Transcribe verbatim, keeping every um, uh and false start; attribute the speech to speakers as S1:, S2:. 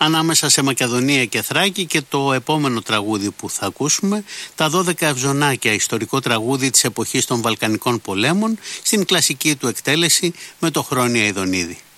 S1: ανάμεσα σε Μακεδονία και Θράκη, και το επόμενο τραγούδι που θα ακούσουμε, τα δώδεκα Ευζωνάκια, ιστορικό τραγούδι της εποχής των Βαλκανικών πολέμων, στην κλασική του εκτέλεση με το Χρόνια Ιδονίδη.